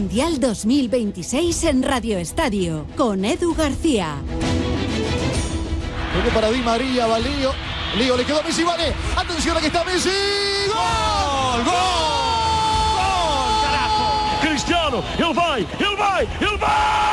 Mundial 2026 en Radio Estadio, con Edu García. Viene para Di María, va Lío. Lío le quedó a Messi, vale. Atención, aquí está Messi. ¡Gol! ¡Gol! ¡Gol, carajo! Cristiano, ele vai!